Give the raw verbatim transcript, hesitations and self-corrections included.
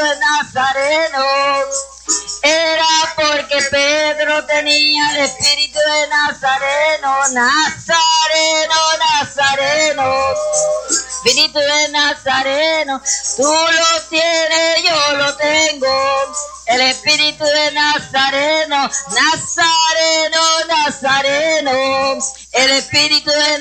de Nazareno. Era porque Pedro tenía el espíritu de Nazareno, Nazareno, Nazareno, espíritu de Nazareno. Tú lo tienes, yo lo tengo, el espíritu de Nazareno, Nazareno, Nazareno, el espíritu de